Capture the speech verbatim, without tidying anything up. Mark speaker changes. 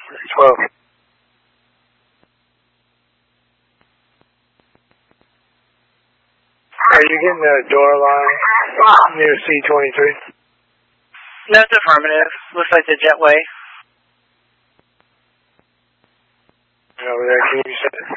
Speaker 1: twelve. Are you getting a door line near C twenty-three?
Speaker 2: No, it's affirmative. Looks like the jetway.
Speaker 1: Over there, can you set it?